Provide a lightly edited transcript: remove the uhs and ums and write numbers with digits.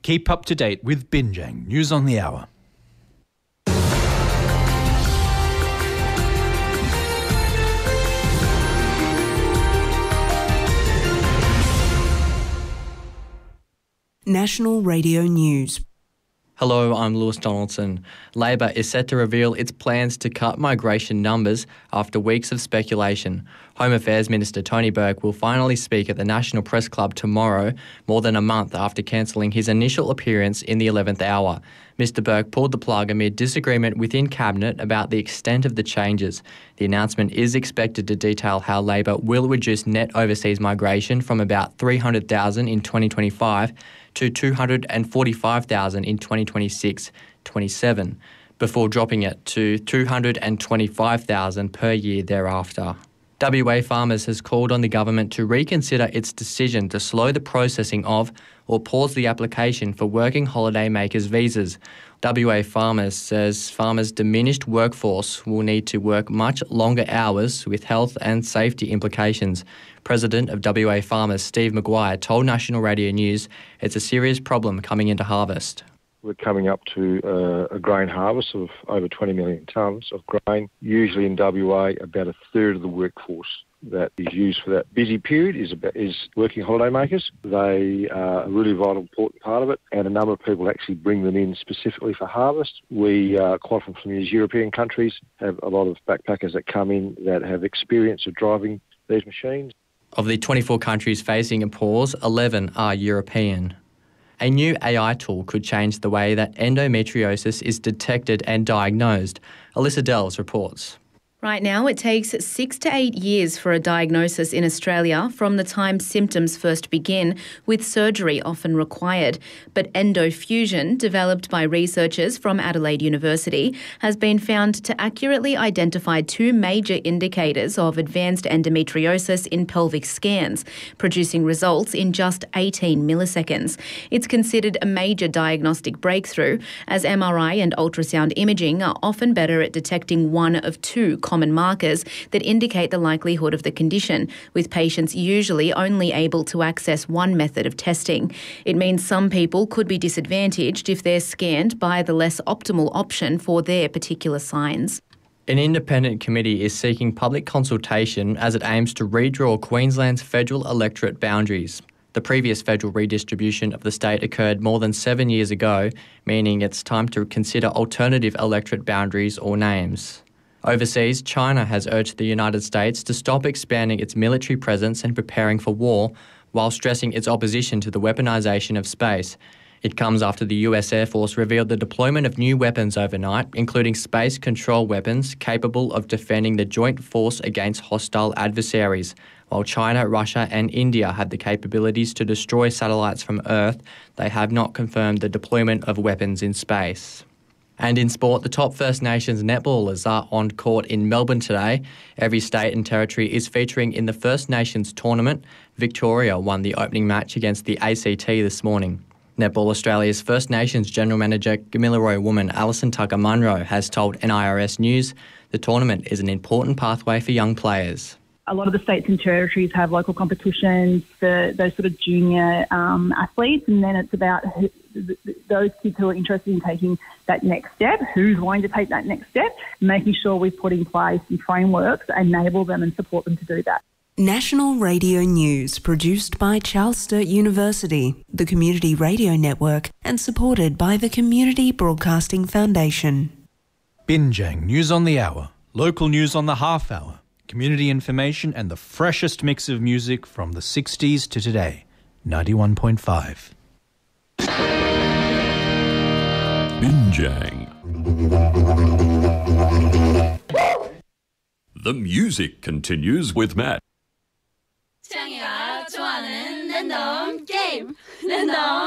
Keep up to date with Binjang News on the Hour. National Radio News. Hello, I'm Lewis Donaldson. Labor is set to reveal its plans to cut migration numbers after weeks of speculation. Home Affairs Minister Tony Burke will finally speak at the National Press Club tomorrow, more than a month after cancelling his initial appearance in the 11th hour. Mr Burke pulled the plug amid disagreement within Cabinet about the extent of the changes. The announcement is expected to detail how Labor will reduce net overseas migration from about 300,000 in 2025 to 245,000 in 2026-27, before dropping it to 225,000 per year thereafter. WA Farmers has called on the government to reconsider its decision to slow the processing of or pause the application for working holiday makers visas. WA Farmers says farmers' diminished workforce will need to work much longer hours with health and safety implications. President of WA Farmers Steve Maguire told National Radio News it's a serious problem coming into harvest. We're coming up to a grain harvest of over 20 million tonnes of grain. Usually in WA, about a third of the workforce that is used for that busy period is working holiday makers. They are a really vital, important part of it, and a number of people actually bring them in specifically for harvest. We, quite often from these European countries, have a lot of backpackers that come in that have experience of driving these machines. Of the 24 countries facing a pause, 11 are European. A new AI tool could change the way that endometriosis is detected and diagnosed. Alyssa Dells reports. Right now, it takes 6 to 8 years for a diagnosis in Australia from the time symptoms first begin, with surgery often required. But EndoFusion, developed by researchers from Adelaide University, has been found to accurately identify 2 major indicators of advanced endometriosis in pelvic scans, producing results in just 18 milliseconds. It's considered a major diagnostic breakthrough, as MRI and ultrasound imaging are often better at detecting one of 2 common markers that indicate the likelihood of the condition, with patients usually only able to access one method of testing. It means some people could be disadvantaged if they're scanned by the less optimal option for their particular signs. An independent committee is seeking public consultation as it aims to redraw Queensland's federal electorate boundaries. The previous federal redistribution of the state occurred more than 7 years ago, meaning it's time to consider alternative electorate boundaries or names. Overseas, China has urged the United States to stop expanding its military presence and preparing for war, while stressing its opposition to the weaponization of space. It comes after the US Air Force revealed the deployment of new weapons overnight, including space control weapons capable of defending the joint force against hostile adversaries. While China, Russia and India have the capabilities to destroy satellites from Earth, they have not confirmed the deployment of weapons in space. And in sport, the top First Nations netballers are on court in Melbourne today. Every state and territory is featuring in the First Nations tournament. Victoria won the opening match against the ACT this morning. Netball Australia's First Nations General Manager, Gamilaroi woman Alison Tucker-Munro has told NIRS News the tournament is an important pathway for young players. A lot of the states and territories have local competitions for those sort of junior athletes, and then it's about those kids who are interested in taking that next step, who's going to take that next step, making sure we put in place some frameworks that enable them and support them to do that. National Radio News, produced by Charles Sturt University, the Community Radio Network, and supported by the Community Broadcasting Foundation. Binjang News on the Hour, local news on the half hour, community information and the freshest mix of music from the 60s to today. 91.5. Binjang. The music continues with Matt. 창이가 좋아하는 랜덤 게임 랜덤